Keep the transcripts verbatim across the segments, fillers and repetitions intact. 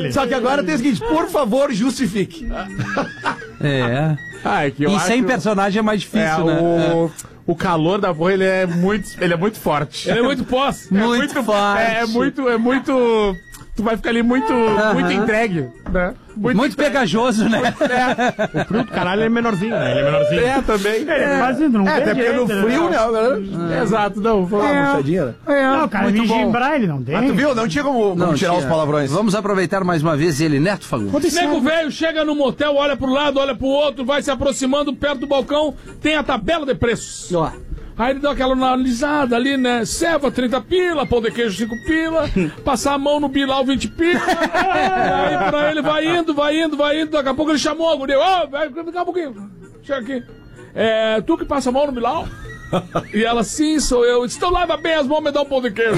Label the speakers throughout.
Speaker 1: dele.
Speaker 2: Só que agora tem o seguinte, por favor, justifique.
Speaker 3: É.
Speaker 4: Ah, é que eu
Speaker 3: E
Speaker 4: acho...
Speaker 3: sem personagem é mais difícil,
Speaker 4: é,
Speaker 3: né?
Speaker 4: O... o calor da porra, ele é muito, ele é muito forte.
Speaker 5: Ele é muito pós.
Speaker 3: Muito,
Speaker 4: é muito
Speaker 3: forte.
Speaker 4: É, é muito, é muito... Tu vai ficar ali muito,
Speaker 3: Uh-huh.
Speaker 4: muito entregue, né?
Speaker 3: Muito, muito pegajoso, né?
Speaker 4: É.
Speaker 1: O frio do caralho é menorzinho, né? Ele é menorzinho.
Speaker 4: É, também.
Speaker 1: Ele é quase não
Speaker 2: É, até porque no frio, né?
Speaker 4: É. Exato, não. Vamos
Speaker 2: Uma
Speaker 4: lá.
Speaker 2: murchadinha, né?
Speaker 1: Não, o cara me gimbrar, ele não tem.
Speaker 2: Ah, tu viu? Não tinha como, como
Speaker 3: Não
Speaker 2: tirar
Speaker 3: tinha.
Speaker 2: os palavrões.
Speaker 3: Vamos aproveitar mais uma vez ele, Neto Fagundes.
Speaker 5: Nego velho chega no motel, olha pro lado, olha pro outro, vai se aproximando perto do balcão, tem a tabela de preços.
Speaker 3: Ó.
Speaker 5: Aí ele dá aquela analisada ali, né? Ceva, trinta pila, pão de queijo, cinco pila, passar a mão no Bilal, vinte pila. Aí pra ele vai indo, vai indo, vai indo, daqui a pouco ele chamou a guria. Ô, vai ficar um pouquinho. Chega aqui. É, tu que passa a mão no Bilal? E ela, sim, sou eu. Então lava bem as mãos e me dá um pão de queijo.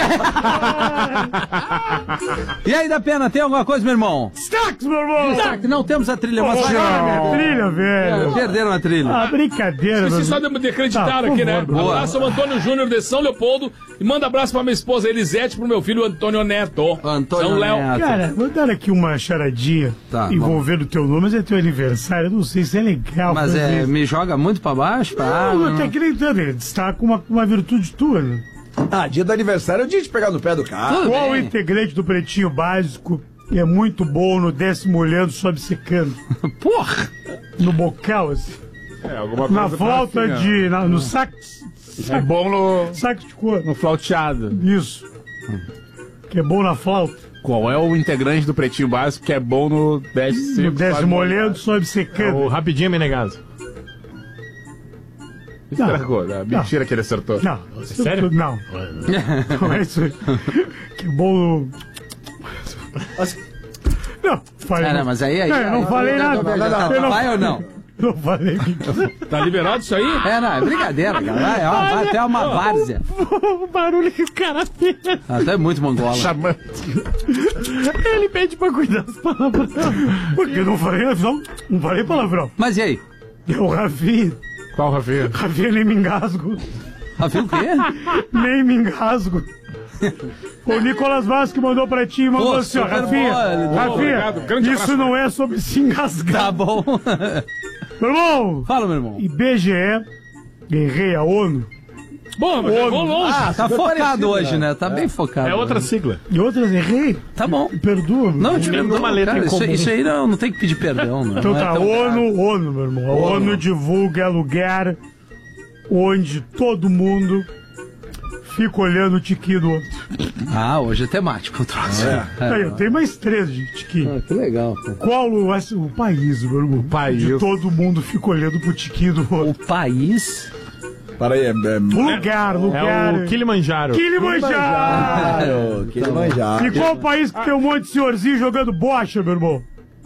Speaker 3: E aí, da Pena, tem alguma coisa, meu irmão?
Speaker 1: Destaques, meu irmão!
Speaker 3: Destaque, não temos a trilha, mas...
Speaker 1: Ah, minha trilha, velho.
Speaker 3: Perderam a trilha.
Speaker 1: Ah, brincadeira,
Speaker 5: Esqueci
Speaker 1: meu
Speaker 5: só
Speaker 1: irmão.
Speaker 5: de acreditar
Speaker 1: Tá, por
Speaker 5: aqui, né?
Speaker 1: favor, boa.
Speaker 5: Abraço ao Antônio Júnior de São Leopoldo e manda abraço pra minha esposa Elisete e pro meu filho Antônio Neto.
Speaker 3: Antônio
Speaker 5: São Léo.
Speaker 3: Neto.
Speaker 1: Cara, vou dar aqui uma charadinha
Speaker 3: Tá,
Speaker 1: envolvendo o teu nome, mas é teu aniversário, eu não sei se é legal.
Speaker 3: Mas
Speaker 1: fazer
Speaker 3: é,
Speaker 1: isso.
Speaker 3: me joga muito pra baixo, pra...
Speaker 1: Não, até que nem tanto, ele destaca uma, uma virtude tua, né?
Speaker 2: Ah, dia do aniversário é o dia de pegar no pé do carro.
Speaker 3: Tudo
Speaker 1: Qual
Speaker 3: bem.
Speaker 1: integrante do Pretinho Básico é muito bom no décimo olhando sob secando?
Speaker 3: Porra!
Speaker 1: No bocal, assim.
Speaker 4: É, alguma
Speaker 1: Na
Speaker 4: coisa
Speaker 1: flauta
Speaker 4: assim, ó.
Speaker 1: de... Na, no saco...
Speaker 4: É
Speaker 1: saco,
Speaker 4: bom no,
Speaker 1: saco de couro.
Speaker 4: no flauteado.
Speaker 1: Isso. Que é bom na flauta.
Speaker 4: Qual é o integrante do Pretinho Básico que é bom no décimo...
Speaker 1: No décimo olhando sob secando.
Speaker 6: O Rapidinho Menegaso.
Speaker 4: Estragou, né? Mentira que ele acertou.
Speaker 1: Não,
Speaker 6: sério?
Speaker 1: Não. Não é isso aí. Que é bom no... Não, falei.
Speaker 3: É, não, mas aí... aí
Speaker 1: Não, eu não falei nada.
Speaker 3: Tá, tá, tá,
Speaker 1: Eu não-
Speaker 3: vai ou não?
Speaker 1: Não falei.
Speaker 5: Tá liberado isso aí?
Speaker 3: É, não, é brincadeira, cara. Vai, ó, vai até uma várzea.
Speaker 1: O barulho que o cara fez.
Speaker 3: Até muito mongola.
Speaker 4: Chamando.
Speaker 1: Ele pede pra cuidar das palavras. Porque eu não falei, não, não falei palavrão.
Speaker 3: Mas e aí?
Speaker 1: É o Rafinha.
Speaker 4: Qual, Rafinha?
Speaker 1: Rafinha nem me engasgo.
Speaker 3: Rafinha o quê?
Speaker 1: Nem me engasgo. O Nicolas Vaz que mandou pra ti e mandou
Speaker 3: Pô,
Speaker 1: assim, ó,
Speaker 3: super
Speaker 1: Rafinha,
Speaker 3: bom,
Speaker 1: Rafinha,
Speaker 5: obrigado, grande
Speaker 1: isso
Speaker 5: abraço.
Speaker 1: não é sobre se engasgar.
Speaker 3: Tá bom.
Speaker 1: Meu irmão,
Speaker 3: Fala, meu irmão.
Speaker 1: I B G E, errei a ONU,
Speaker 5: Bom, mas chegou longe.
Speaker 3: Ah, tá focado hoje, né? Tá bem focado.
Speaker 6: É outra
Speaker 3: né?
Speaker 6: sigla.
Speaker 1: e outras errei,
Speaker 3: Tá bom.
Speaker 1: perdoa.
Speaker 3: Não, eu te
Speaker 6: Nenhuma
Speaker 3: perdoo,
Speaker 6: letra
Speaker 3: cara.
Speaker 6: em
Speaker 3: Isso,
Speaker 6: comum.
Speaker 3: isso aí não, não tem que pedir perdão, não.
Speaker 1: Então
Speaker 3: não é
Speaker 1: tá,
Speaker 3: tão grave.
Speaker 1: ONU, ONU, meu irmão. A ONU divulga lugar onde todo mundo fica olhando o tiquinho do outro.
Speaker 3: Ah, hoje é temático o troço. É.
Speaker 1: Aí, eu tenho mais três de tiquinho.
Speaker 3: Ah, que legal. Pô.
Speaker 1: Qual o, o país, meu irmão? O
Speaker 4: país.
Speaker 1: Onde todo mundo fica olhando pro tiquinho do
Speaker 3: O
Speaker 1: outro.
Speaker 3: país...
Speaker 2: Para aí, é... é...
Speaker 1: O lugar, lugar...
Speaker 6: É o Kilimanjaro.
Speaker 1: Kilimanjaro!
Speaker 2: Kilimanjaro.
Speaker 1: E qual o país que tem um monte de senhorzinho jogando bocha, meu irmão?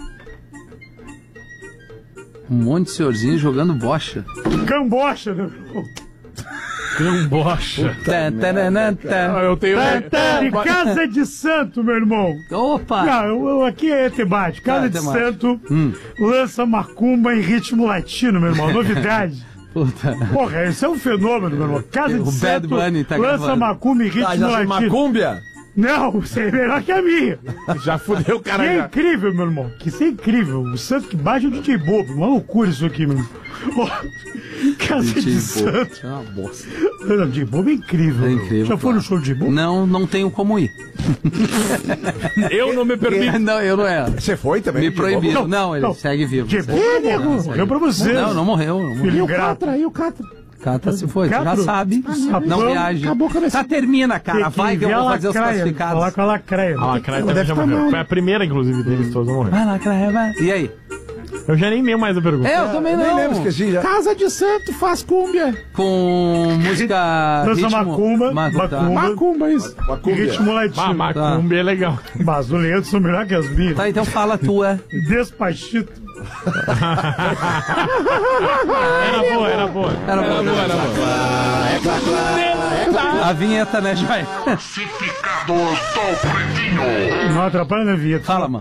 Speaker 3: Um monte de senhorzinho jogando bocha.
Speaker 1: Cambocha, meu irmão.
Speaker 6: Cambocha.
Speaker 3: Tá, taranã, tá.
Speaker 4: Eu tenho...
Speaker 1: E Casa de Santo, meu irmão.
Speaker 3: Opa!
Speaker 1: Não, eu, eu- aqui é temático. Casa
Speaker 3: Ah,
Speaker 1: de
Speaker 3: temático.
Speaker 1: Santo
Speaker 3: Hum.
Speaker 1: lança macumba em ritmo latino, meu irmão. Novidade.
Speaker 3: Puta.
Speaker 1: Porra, isso é um fenômeno, meu irmão. Casa
Speaker 3: O
Speaker 1: de
Speaker 3: Bad
Speaker 1: Santo
Speaker 3: Bunny tá
Speaker 1: lança
Speaker 3: gravando.
Speaker 1: macumba em ritmo
Speaker 2: Ah, já sei,
Speaker 1: latino.
Speaker 2: Macúmbia?
Speaker 1: Não, isso é melhor que a minha.
Speaker 4: Já fudeu o
Speaker 1: Que
Speaker 4: cara.
Speaker 1: é
Speaker 4: já.
Speaker 1: incrível, meu irmão. Que isso é incrível. O santo que baixa é o D J Bobo. Uma loucura isso aqui, meu irmão. Ó, Casa de Santo.
Speaker 3: É uma bosta.
Speaker 1: Não, D J Bobo é incrível.
Speaker 3: É
Speaker 1: meu.
Speaker 3: incrível,
Speaker 1: Já foi
Speaker 3: claro.
Speaker 1: no show de D J Bobo?
Speaker 3: Não, não tenho como ir.
Speaker 5: Eu não me permito.
Speaker 3: Não, eu não é.
Speaker 2: Você foi também?
Speaker 3: Me proibiram.
Speaker 1: Não,
Speaker 3: Não, ele
Speaker 1: não.
Speaker 3: segue vivo.
Speaker 1: D J
Speaker 3: Segue-
Speaker 1: Bobo é, nego. Morreu pra vocês.
Speaker 3: Não, não morreu. Não morreu.
Speaker 1: Filho grato.
Speaker 2: E o Catra?
Speaker 3: Cata se foi, tu já
Speaker 1: Catro?
Speaker 3: sabe.
Speaker 1: Sapão,
Speaker 3: Não viaja. Tá, termina, cara. Vai que eu vou fazer os
Speaker 1: Falar
Speaker 3: classificados.
Speaker 1: com a lacraia.
Speaker 6: Ah, a Craia também
Speaker 2: deve
Speaker 6: já
Speaker 2: tá
Speaker 6: morreu.
Speaker 2: mal.
Speaker 6: Foi a primeira, inclusive, deles todos a morrer.
Speaker 3: Vai lá, cara, vai. E aí?
Speaker 6: Eu já nem lembro mais a pergunta.
Speaker 3: É, eu também
Speaker 2: Nem lembro,
Speaker 3: não.
Speaker 2: esqueci já.
Speaker 4: Casa de Santo faz cúmbia.
Speaker 3: Com música.
Speaker 1: Lança
Speaker 3: ritmo-
Speaker 1: macumba,
Speaker 3: Ma- tá.
Speaker 1: macumba.
Speaker 4: Macumba, isso.
Speaker 1: Em
Speaker 2: Macúmbia.
Speaker 1: ritmo
Speaker 6: Ah,
Speaker 1: latino.
Speaker 6: macumba é legal.
Speaker 1: Mas o Leandro são melhor que as minhas.
Speaker 3: Tá, então fala a tua.
Speaker 1: Despachito.
Speaker 6: Era boa, era boa.
Speaker 3: Era boa, era boa. A vinheta, né, Joia?
Speaker 1: Não atrapalha na vida.
Speaker 3: Fala, mano.
Speaker 4: Tem uma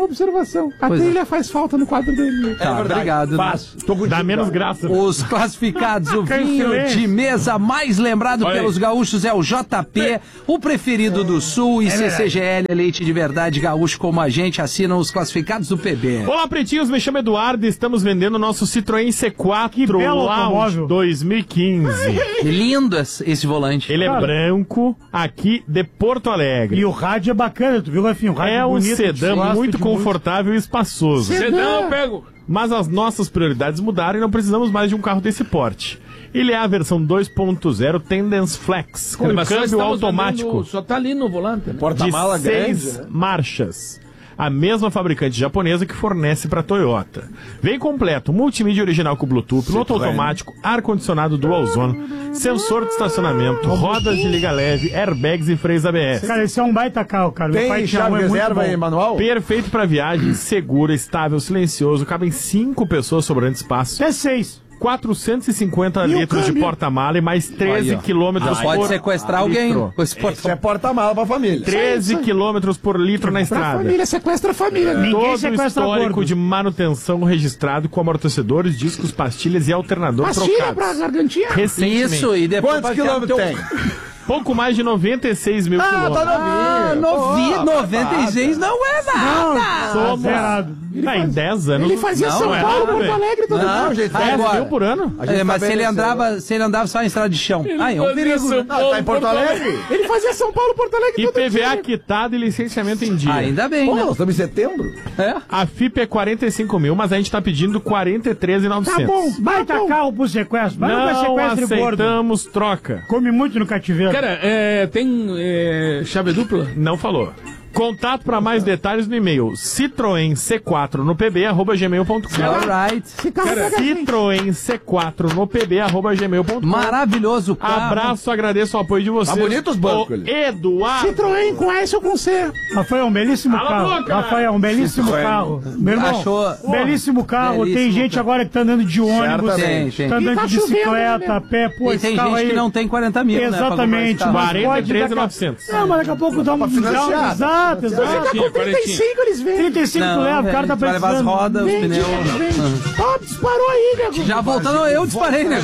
Speaker 7: observação. A
Speaker 3: Pois é.
Speaker 7: trilha faz falta no quadro dele.
Speaker 3: Tá, obrigado.
Speaker 2: Faz. Tô contigo,
Speaker 6: Dá menos
Speaker 2: cara.
Speaker 6: graça.
Speaker 3: Os classificados, o
Speaker 1: Fica em
Speaker 3: vinho
Speaker 1: silêncio.
Speaker 3: de mesa mais lembrado
Speaker 5: Olha
Speaker 3: pelos
Speaker 5: aí.
Speaker 3: gaúchos é o J P, o preferido do Sul, e C C G L, leite de verdade gaúcho como a gente, assinam os classificados do P B.
Speaker 6: Olá, pretinhos, me chamo Eduardo e estamos vendendo nosso Citroën C quatro
Speaker 1: Que belo
Speaker 6: Lounge
Speaker 1: automóvel.
Speaker 6: dois mil e quinze.
Speaker 3: Lindo esse esse volante.
Speaker 6: Ele é
Speaker 1: Cara.
Speaker 6: branco, aqui de Porto Alegre.
Speaker 1: E o rádio é bacana, tu viu, Rafinha? O rádio
Speaker 6: É um
Speaker 1: bonito,
Speaker 6: sedã
Speaker 1: gosto
Speaker 6: muito
Speaker 1: de
Speaker 6: confortável e espaçoso.
Speaker 5: Sedã, eu pego.
Speaker 6: Mas as nossas prioridades mudaram e não precisamos mais de um carro desse porte. Ele é a versão dois ponto zero Tendence Flex, com
Speaker 5: Mas só
Speaker 6: câmbio
Speaker 5: estamos
Speaker 6: automático
Speaker 5: vendendo- Só tá ali no volante, né?
Speaker 6: de
Speaker 2: Porta-mala grande,
Speaker 6: seis
Speaker 2: né?
Speaker 6: marchas. A mesma fabricante japonesa que fornece para a Toyota. Vem completo, multimídia original com Bluetooth, piloto automático, ar-condicionado dual zone, sensor de estacionamento, rodas de liga leve, airbags e freios A B S.
Speaker 1: Cara, esse é um baita carro, cara. Meu pai
Speaker 2: Tem
Speaker 1: tinha um,
Speaker 2: chave
Speaker 1: é muito
Speaker 2: reserva
Speaker 1: bom.
Speaker 2: aí, manual?
Speaker 6: Perfeito para viagem, segura, estável, silencioso, cabem cinco pessoas sobrando espaço.
Speaker 1: É seis.
Speaker 6: quatrocentos e cinquenta
Speaker 1: E o
Speaker 6: litros de
Speaker 1: câmbio?
Speaker 6: porta-mala e mais treze
Speaker 3: Aí, ó.
Speaker 6: quilômetros
Speaker 3: Já
Speaker 6: por
Speaker 3: pode sequestrar alguém.
Speaker 6: litro.
Speaker 3: com esse porta-
Speaker 2: Isso é porta-mala pra família.
Speaker 6: treze quilômetros por litro na
Speaker 7: Pra
Speaker 6: estrada.
Speaker 7: família, sequestra a família.
Speaker 1: Ninguém
Speaker 6: Todo
Speaker 1: sequestra
Speaker 6: histórico
Speaker 1: gordo.
Speaker 6: de manutenção registrado com amortecedores, discos, pastilhas e alternador
Speaker 7: Pastilha pra
Speaker 6: trocados.
Speaker 7: gargantinha.
Speaker 6: Recentemente.
Speaker 3: Isso, e depois...
Speaker 2: Quantos
Speaker 3: vai
Speaker 2: quilômetros
Speaker 3: ter um-
Speaker 2: tem?
Speaker 6: Pouco mais de noventa e seis mil
Speaker 2: Ah,
Speaker 6: quilômetros.
Speaker 2: tá
Speaker 3: Ah,
Speaker 2: novinho.
Speaker 3: novi,
Speaker 2: Pô,
Speaker 3: noventa e seis não é nada.
Speaker 6: Somos...
Speaker 1: Zerado.
Speaker 6: Ah, em dez anos.
Speaker 7: Ele fazia
Speaker 3: Não,
Speaker 7: São
Speaker 6: é
Speaker 7: Paulo,
Speaker 6: nada,
Speaker 7: Porto
Speaker 6: velho.
Speaker 7: Alegre, todo
Speaker 3: Não,
Speaker 7: mundo.
Speaker 2: gente,
Speaker 6: dez
Speaker 3: agora.
Speaker 6: mil por ano?
Speaker 2: A gente
Speaker 3: É, mas
Speaker 2: tá
Speaker 3: se ele,
Speaker 2: envelhecendo.
Speaker 3: andava, se ele andava só em estrada de chão. Ah, é um perigo. né?
Speaker 2: Ah, tá em Porto Alegre?
Speaker 7: Ele fazia São Paulo, Porto Alegre
Speaker 6: E
Speaker 7: todo
Speaker 6: P V A
Speaker 7: dia.
Speaker 6: quitado e licenciamento em dia.
Speaker 3: Ainda bem,
Speaker 2: Pô,
Speaker 3: né?
Speaker 2: nós estamos em setembro.
Speaker 3: É.
Speaker 6: A F I P é quarenta e cinco mil, mas a gente tá pedindo quarenta e três mil e novecentos.
Speaker 1: Tá bom, baita
Speaker 7: Tá bom.
Speaker 1: carro pro sequestro. Mas não,
Speaker 6: Não
Speaker 1: sequestre gordo.
Speaker 6: aceitamos troca.
Speaker 1: Come muito no cativeiro.
Speaker 5: Cara, é, tem é, chave dupla?
Speaker 6: Não falou. Contato para mais detalhes no e-mail Citroën C quatro no pb arroba gmail ponto com.
Speaker 3: Alright.
Speaker 7: Esse carro pega a gente.
Speaker 6: Citroën C quatro no pb arroba gmail ponto com.
Speaker 3: Maravilhoso carro.
Speaker 6: Abraço, agradeço o apoio de vocês.
Speaker 2: Tá bonito os bancos
Speaker 6: Ô,
Speaker 2: ali.
Speaker 6: Eduardo.
Speaker 7: Citroën com S ou com C?
Speaker 1: Rafael, um belíssimo
Speaker 5: Cala a
Speaker 1: carro.
Speaker 5: boca!
Speaker 1: Rafael, um belíssimo
Speaker 2: Citroën.
Speaker 1: carro. Meu irmão,
Speaker 3: Achou-
Speaker 1: belíssimo carro.
Speaker 3: Belíssimo
Speaker 1: tem gente
Speaker 3: carro.
Speaker 1: agora que tá andando de ônibus,
Speaker 3: Tem, tem.
Speaker 1: tá
Speaker 7: E
Speaker 1: andando
Speaker 7: tá
Speaker 1: de
Speaker 7: chovendo,
Speaker 1: bicicleta,
Speaker 7: né?
Speaker 1: a pé. Pô,
Speaker 3: E
Speaker 1: esse
Speaker 3: tem
Speaker 1: carro
Speaker 3: gente
Speaker 1: aí...
Speaker 3: que não tem quarenta mil, né? pra comprar esse
Speaker 1: Exatamente,
Speaker 3: carro.
Speaker 1: mas
Speaker 6: quarenta e
Speaker 1: pode
Speaker 6: três
Speaker 1: daqui
Speaker 6: mil e
Speaker 1: a-
Speaker 6: novecentos.
Speaker 1: Não, mas daqui a pouco dá um...
Speaker 2: pra financiar.
Speaker 1: Exato, exato.
Speaker 5: Quarentinha,
Speaker 7: Com trinta e cinco eles vêm.
Speaker 1: trinta e cinco
Speaker 3: Não,
Speaker 1: leva, o
Speaker 3: é,
Speaker 1: cara tá
Speaker 3: vai levar as
Speaker 1: precisando.
Speaker 3: rodas, os
Speaker 7: Vende,
Speaker 3: pneus.
Speaker 7: vende. Ó, disparou aí, nego.
Speaker 3: Já voltando, eu disparei, né?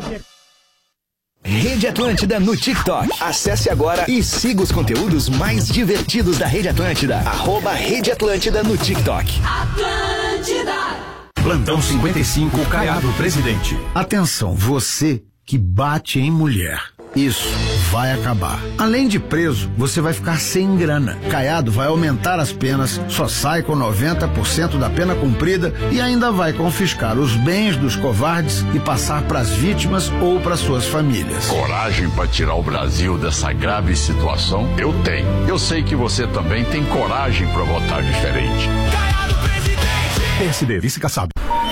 Speaker 8: Rede Atlântida no TikTok. Acesse agora e siga os conteúdos mais divertidos da Rede Atlântida. Arroba Rede Atlântida no TikTok.
Speaker 9: Plantão cinquenta e cinco, Caiado Presidente. Atenção, você que bate em mulher. Isso vai acabar. Além de preso, você vai ficar sem grana. Caiado vai aumentar as penas, só sai com noventa por cento da pena cumprida e ainda vai confiscar os bens dos covardes e passar para as vítimas ou para suas famílias.
Speaker 10: Coragem para tirar o Brasil dessa grave situação? Eu tenho. Eu sei que você também tem coragem para votar diferente.
Speaker 9: P S D, vice-caçado.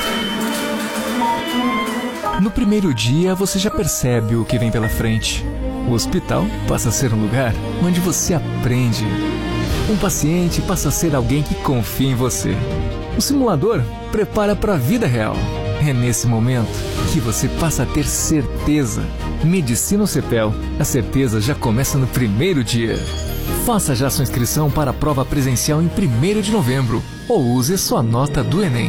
Speaker 11: No primeiro dia, você já percebe o que vem pela frente. O hospital passa a ser um lugar onde você aprende. Um paciente passa a ser alguém que confia em você. O simulador prepara para a vida real. É nesse momento que você passa a ter certeza. Medicina Cepel. A certeza já começa no primeiro dia. Faça já sua inscrição para a prova presencial em primeiro de novembro ou use sua nota do Enem.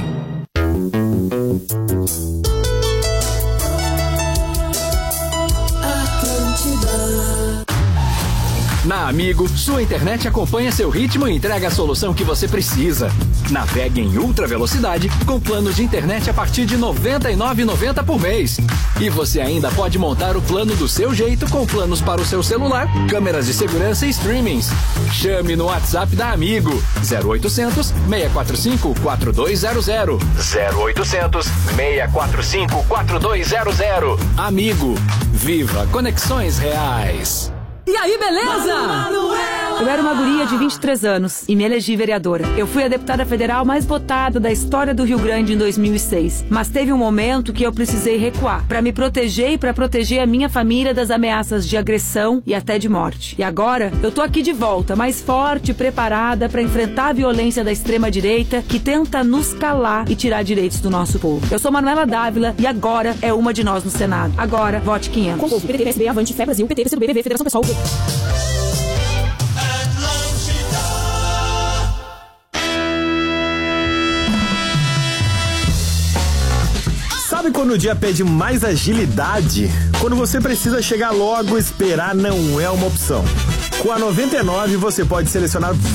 Speaker 12: Na Amigo, sua internet acompanha seu ritmo e entrega a solução que você precisa. Navegue em ultra velocidade com planos de internet a partir de noventa e nove reais e noventa centavos por mês. E você ainda pode montar o plano do seu jeito com planos para o seu celular, câmeras de segurança e streamings. Chame no WhatsApp da Amigo zero oitocentos, seis quatro cinco, quatro dois zero zero. zero oitocentos, seis quatro cinco, quatro dois zero zero. Amigo, viva conexões reais.
Speaker 13: E aí, beleza? Eu era uma guria de vinte e três anos e me elegi vereadora. Eu fui a deputada federal mais votada da história do Rio Grande em dois mil e seis. Mas teve um momento que eu precisei recuar para me proteger e para proteger a minha família das ameaças de agressão e até de morte. E agora eu tô aqui de volta, mais forte e preparada para enfrentar a violência da extrema-direita que tenta nos calar e tirar direitos do nosso povo. Eu sou Manuela Dávila e agora é uma de nós no Senado. Agora, vote quinhentos.
Speaker 14: Com o P T, P S B, Avante, Fé Brasil, P T, P C do B, P V, Federação Pessoal.
Speaker 15: quando o dia pede mais agilidade? Quando você precisa chegar logo, esperar não é uma opção. Com a noventa e nove você pode selecionar